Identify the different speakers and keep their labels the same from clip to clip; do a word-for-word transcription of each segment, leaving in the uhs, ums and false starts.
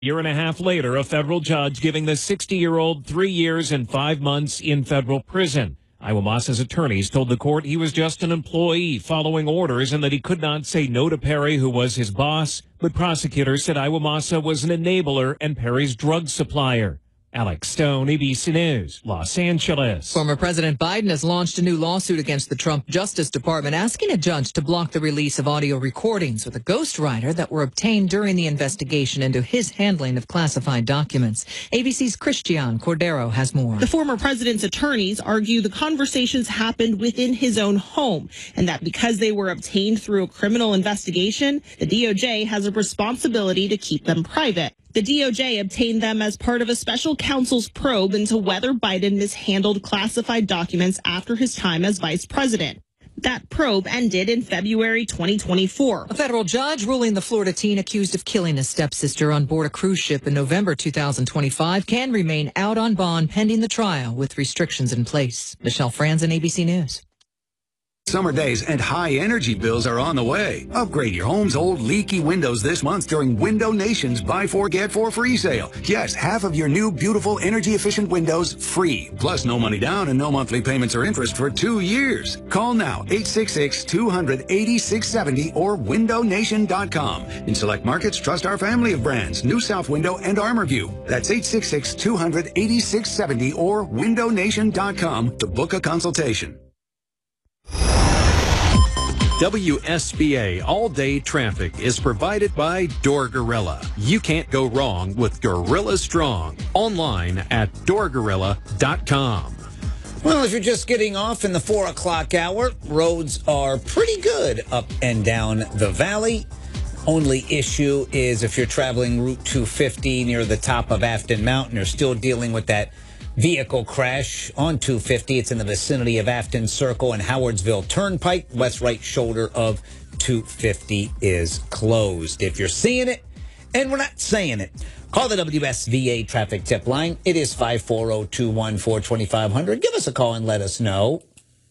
Speaker 1: Year and a half later, a federal judge giving the sixty-year-old three years and five months in federal prison. Iwamosa's attorneys told the court he was just an employee following orders and that he could not say no to Perry, who was his boss. But prosecutors said Iwamosa was an enabler and Perry's drug supplier. Alex Stone, A B C News, Los Angeles.
Speaker 2: Former President Biden has launched a new lawsuit against the Trump Justice Department, asking a judge to block the release of audio recordings with a ghostwriter that were obtained during the investigation into his handling of classified documents. A B C's Christian Cordero has more.
Speaker 3: The former president's attorneys argue the conversations happened within his own home, and that because they were obtained through a criminal investigation, the D O J has a responsibility to keep them private. The D O J obtained them as part of a special counsel's probe into whether Biden mishandled classified documents after his time as vice president. That probe ended in February twenty twenty-four.
Speaker 2: A federal judge ruling the Florida teen accused of killing his stepsister on board a cruise ship in November two thousand twenty-five can remain out on bond pending the trial with restrictions in place. Michelle Franzen, A B C News.
Speaker 4: Summer days and high energy bills are on the way. Upgrade your home's old leaky windows this month during Window Nation's Buy Four, Get Four free sale. Yes, half of your new, beautiful, energy-efficient windows free. Plus, no money down and no monthly payments or interest for two years. Call now, eight six six, two hundred, eighty-six seventy or window nation dot com. In select markets, trust our family of brands, New South Window and ArmorView. That's eight six six, two hundred, eighty-six seventy or window nation dot com to book a consultation.
Speaker 5: W S B A all-day traffic is provided by Door Gorilla. You can't go wrong with Gorilla Strong. Online at door gorilla dot com.
Speaker 6: Well, if you're just getting off in the four o'clock hour, roads are pretty good up and down the valley. Only issue is if you're traveling Route two fifty near the top of Afton Mountain, you're still dealing with that vehicle crash on two fifty. It's in the vicinity of Afton Circle and Howardsville Turnpike. West right shoulder of two fifty is closed. If you're seeing it, and we're not saying it, call the W S V A traffic tip line. It is five four zero, two one four, two five zero zero. Give us a call and let us know.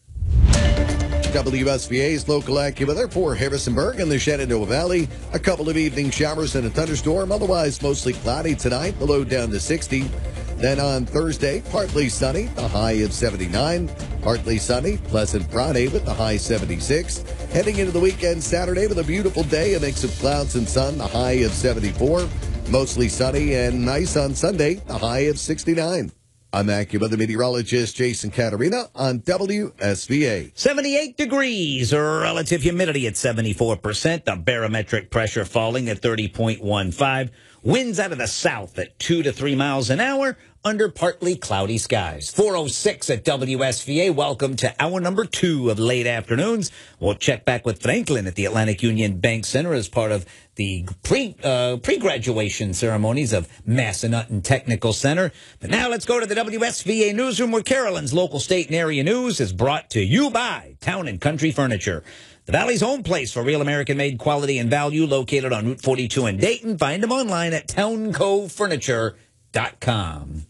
Speaker 7: W S V A's local AccuWeather for Harrisonburg and the Shenandoah Valley. A couple of evening showers and a thunderstorm. Otherwise, mostly cloudy tonight. The low down to sixty. Then on Thursday, partly sunny, the high of seventy-nine. Partly sunny, pleasant Friday with the high seventy-six. Heading into the weekend Saturday with a beautiful day, a mix of clouds and sun, the high of seventy-four. Mostly sunny and nice on Sunday, the high of sixty-nine. I'm AccuWeather meteorologist Jason Caterina on W S V A.
Speaker 6: seventy-eight degrees, relative humidity at seventy-four percent. The barometric pressure falling at thirty point one five. Winds out of the south at two to three miles an hour under partly cloudy skies. four oh six at W S V A. Welcome to hour number two of late afternoons. We'll check back with Franklin at the Atlantic Union Bank Center as part of the pre, uh, pre-graduation ceremonies of Massanutten Technical Center. But now let's go to the W S V A newsroom where Carolyn's local, state, and area news is brought to you by Town and Country Furniture. The Valley's home place for real American-made quality and value, located on Route forty-two in Dayton. Find them online at town co furniture dot com.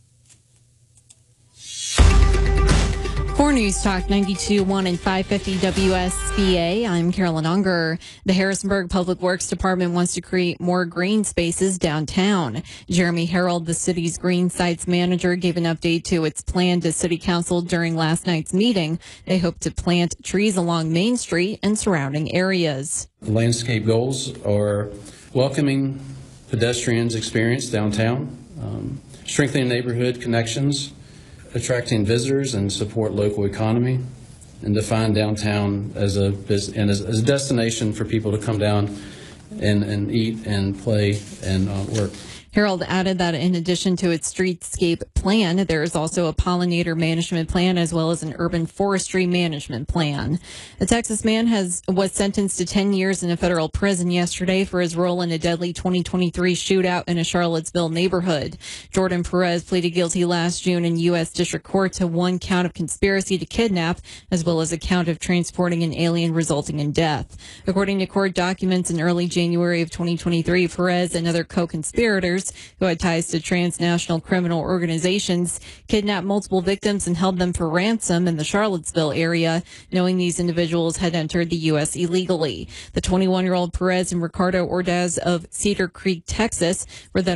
Speaker 8: For News Talk ninety-two point one and five fifty W S V A, I'm Carolyn Unger. The Harrisonburg Public Works Department wants to create more green spaces downtown. Jeremy Harold, the city's green sites manager, gave an update to its plan to City Council during last night's meeting. They hope to plant trees along Main Street and surrounding areas.
Speaker 9: The landscape goals are welcoming pedestrians' experience downtown, um, strengthening neighborhood connections, attracting visitors and support local economy, and define downtown as a and as, as a destination for people to come down and, and eat and play and uh, work.
Speaker 8: Harold added that in addition to its streetscape plan, there is also a pollinator management plan as well as an urban forestry management plan. A Texas man has was sentenced to ten years in a federal prison yesterday for his role in a deadly twenty twenty-three shootout in a Charlottesville neighborhood. Jordan Perez pleaded guilty last June in U S District Court to one count of conspiracy to kidnap as well as a count of transporting an alien resulting in death. According to court documents, in early January of twenty twenty-three, Perez and other co-conspirators others who had ties to transnational criminal organizations, kidnapped multiple victims and held them for ransom in the Charlottesville area, knowing these individuals had entered the U S illegally. The twenty-one-year-old Perez and Ricardo Ordaz of Cedar Creek, Texas, were then